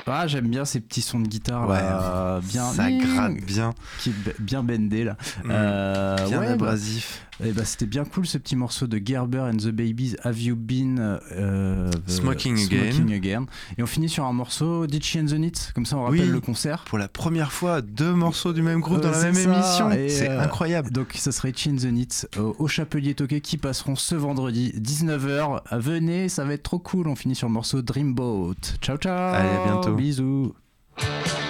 Ah, j'aime bien ces petits sons de guitare Ouais, là, bien, ça gratte bien. qui est bien bendé là. Bien Ouais, abrasif. c'était bien cool ce petit morceau de Gerber and the Babies, Have You Been Smoking Again. Et on finit sur un morceau d'Itchy and the Knits, comme ça on rappelle Oui. le concert. Pour la première fois, 2 morceaux du même groupe dans la même C'est ça. émission. Et, C'est incroyable. Donc ça serait Itchy and the Knits au Chapelier Toqué qui passeront ce vendredi 19h. Venez, ça va être trop cool. On finit sur le morceau Dreamboat. Ciao ciao. Allez, à bientôt. Bisous.